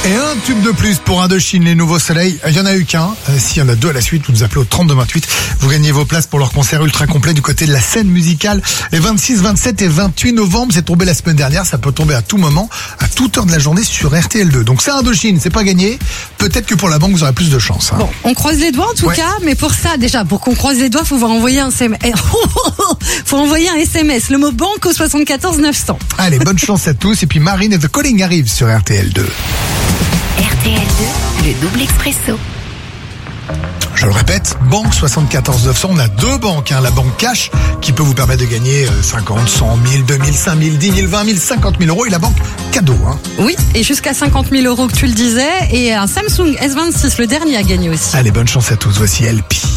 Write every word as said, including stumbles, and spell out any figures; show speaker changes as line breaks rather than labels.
Et un tube de plus pour Indochine, les nouveaux soleils. Il y en a eu qu'un. Euh, S'il y en a deux à la suite, vous nous appelez au trente-deux vingt-huit. Vous gagnez vos places pour leur concert ultra complet du côté de la scène musicale. Les vingt-six, vingt-sept et vingt-huit novembre, c'est tombé la semaine dernière. Ça peut tomber à tout moment, à toute heure de la journée sur R T L deux. Donc c'est Indochine, c'est pas gagné. Peut-être que pour la banque, vous aurez plus de chance. Hein.
Bon, on croise les doigts en tout
Ouais.
cas, mais pour ça, déjà, pour qu'on croise les doigts, faut voir envoyer un S M S. faut envoyer un S M S, le mot banque au soixante-quatorze neuf cents.
Allez, bonne chance à tous. Et puis Marine et The Calling arrivent sur R T L deux.
R T L deux, le double expresso.
Je le répète, banque soixante-quatorze neuf cents, on a deux banques, hein, la banque cash qui peut vous permettre de gagner cinquante, cent mille, deux mille, cinq mille, dix mille, vingt mille, cinquante mille euros et la banque cadeau. Hein.
Oui, et jusqu'à cinquante mille euros que tu le disais, et un Samsung S vingt-six, le dernier à gagner aussi.
Allez, bonne chance à tous, voici L P.